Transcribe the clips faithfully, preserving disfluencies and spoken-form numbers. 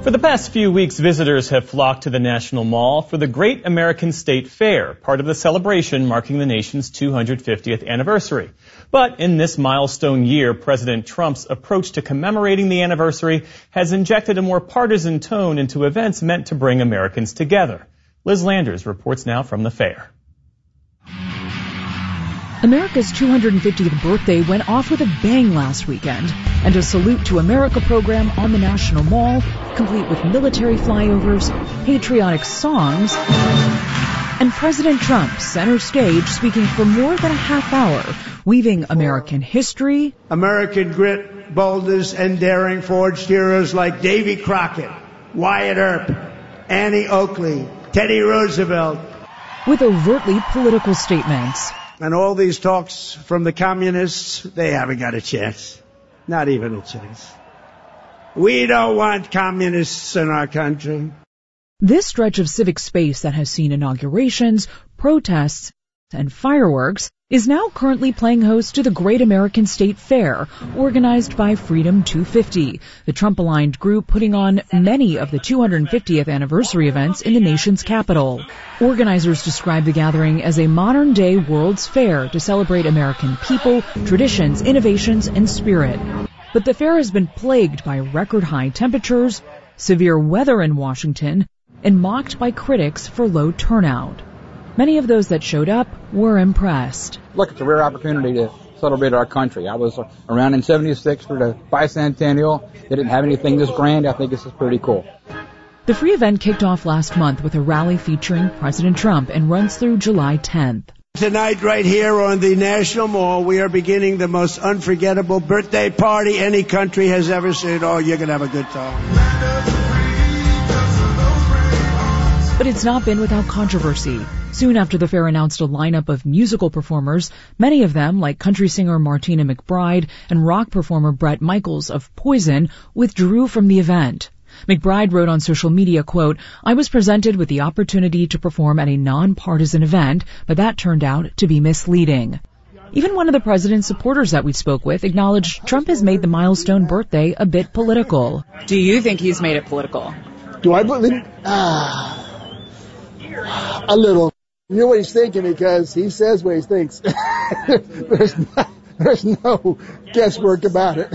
For the past few weeks, visitors have flocked to the National Mall for the Great American State Fair, part of the celebration marking the nation's two hundred fiftieth anniversary. But in this milestone year, President Trump's approach to commemorating the anniversary has injected a more partisan tone into events meant to bring Americans together. Liz Landers reports now from the fair. America's two hundred fiftieth birthday went off with a bang last weekend, and a Salute to America program on the National Mall, complete with military flyovers, patriotic songs, and President Trump center stage speaking for more than a half hour, weaving American history, American grit, boldness, and daring forged heroes like Davy Crockett, Wyatt Earp, Annie Oakley, Teddy Roosevelt, with overtly political statements. And all these talks from the communists, they haven't got a chance. Not even a chance. We don't want communists in our country. This stretch of civic space that has seen inaugurations, protests, and fireworks is now currently playing host to the Great American State Fair, organized by Freedom two fifty, the Trump-aligned group putting on many of the two hundred fiftieth anniversary events in the nation's capital. Organizers describe the gathering as a modern-day World's Fair to celebrate American people, traditions, innovations, and spirit. But the fair has been plagued by record-high temperatures, severe weather in Washington, and mocked by critics for low turnout. Many of those that showed up were impressed. Look, it's a rare opportunity to celebrate our country. I was around in seventy-six for the bicentennial. They didn't have anything this grand. I think this is pretty cool. The free event kicked off last month with a rally featuring President Trump and runs through July tenth. Tonight, right here on the National Mall, we are beginning the most unforgettable birthday party any country has ever seen. Oh, you're going to have a good time. But it's not been without controversy. Soon after the fair announced a lineup of musical performers, many of them, like country singer Martina McBride and rock performer Bret Michaels of Poison, withdrew from the event. McBride wrote on social media, quote, "I was presented with the opportunity to perform at a non-partisan event, but that turned out to be misleading." Even one of the president's supporters that we spoke with acknowledged Trump has made the milestone birthday a bit political. Do you think he's made it political? Do I believe? Ah, a little. You know what he's thinking because he says what he thinks. there's, not, there's no guesswork about it.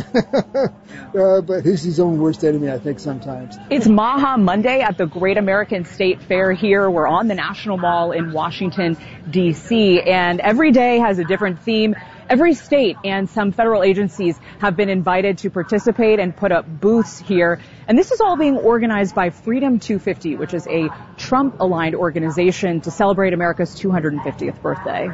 uh, but he's his own worst enemy, I think, sometimes. It's Maha Monday at the Great American State Fair here. We're on the National Mall in Washington, D C, and every day has a different theme. Every state and some federal agencies have been invited to participate and put up booths here. And this is all being organized by Freedom two fifty, which is a Trump-aligned organization to celebrate America's two hundred fiftieth birthday.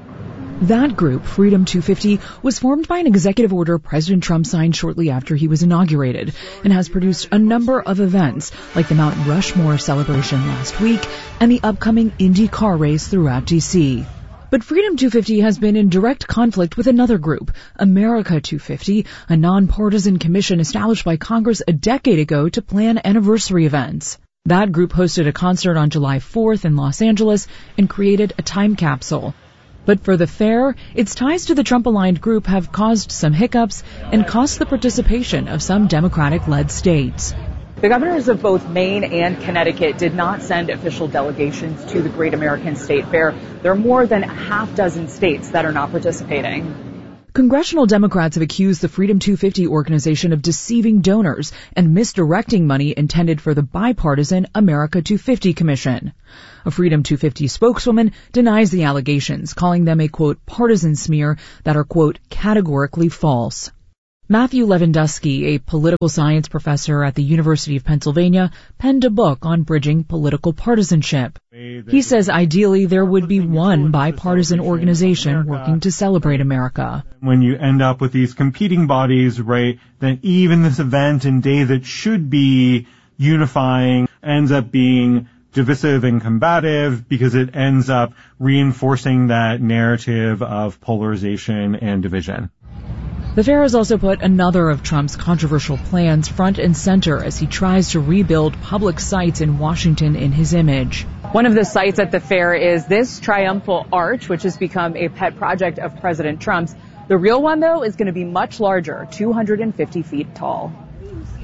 That group, Freedom two fifty, was formed by an executive order President Trump signed shortly after he was inaugurated and has produced a number of events like the Mount Rushmore celebration last week and the upcoming Indy car race throughout D C. But Freedom two fifty has been in direct conflict with another group, America two fifty, a nonpartisan commission established by Congress a decade ago to plan anniversary events. That group hosted a concert on July fourth in Los Angeles and created a time capsule. But for the fair, its ties to the Trump-aligned group have caused some hiccups and cost the participation of some Democratic-led states. The governors of both Maine and Connecticut did not send official delegations to the Great American State Fair. There are more than a half dozen states that are not participating. Congressional Democrats have accused the Freedom two fifty organization of deceiving donors and misdirecting money intended for the bipartisan America two fifty Commission. A Freedom two fifty spokeswoman denies the allegations, calling them a, quote, partisan smear that are, quote, categorically false. Matthew Lewandowski, a political science professor at the University of Pennsylvania, penned a book on bridging political partisanship. He says ideally there would be one bipartisan organization working to celebrate America. When you end up with these competing bodies, right, then even this event and day that should be unifying ends up being divisive and combative because it ends up reinforcing that narrative of polarization and division. The fair has also put another of Trump's controversial plans front and center as he tries to rebuild public sites in Washington in his image. One of the sites at the fair is this triumphal arch, which has become a pet project of President Trump's. The real one, though, is going to be much larger, two hundred fifty feet tall.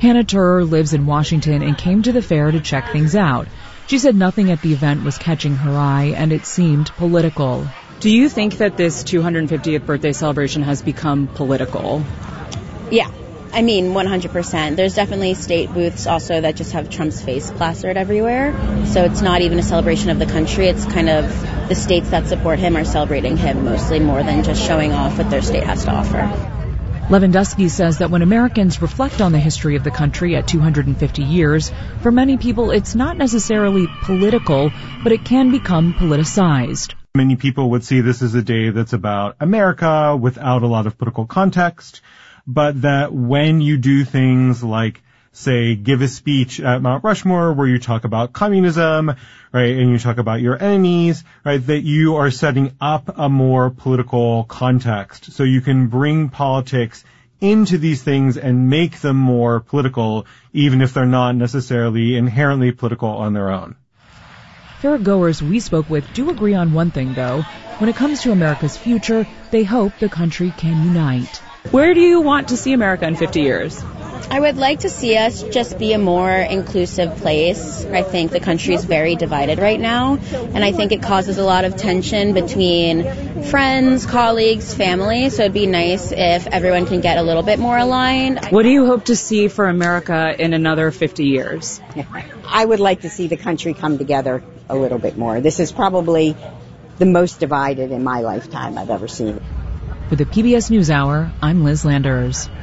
Hannah Turer lives in Washington and came to the fair to check things out. She said nothing at the event was catching her eye, and it seemed political. Do you think that this two hundred fiftieth birthday celebration has become political? Yeah. I mean, one hundred percent. There's definitely state booths also that just have Trump's face plastered everywhere. So it's not even a celebration of the country. It's kind of the states that support him are celebrating him mostly more than just showing off what their state has to offer. Lewandowski says that when Americans reflect on the history of the country at two hundred fifty years, for many people it's not necessarily political, but it can become politicized. Many people would see this as a day that's about America without a lot of political context, but that when you do things like, say, give a speech at Mount Rushmore where you talk about communism, right, and you talk about your enemies, right, that you are setting up a more political context. So you can bring politics into these things and make them more political, even if they're not necessarily inherently political on their own. Fairgoers we spoke with do agree on one thing, though. When it comes to America's future, they hope the country can unite. Where do you want to see America in fifty years? I would like to see us just be a more inclusive place. I think the country is very divided right now, and I think it causes a lot of tension between friends, colleagues, family, so it'd be nice if everyone can get a little bit more aligned. What do you hope to see for America in another fifty years? I would like to see the country come together a little bit more. This is probably the most divided in my lifetime I've ever seen. For the P B S NewsHour, I'm Liz Landers.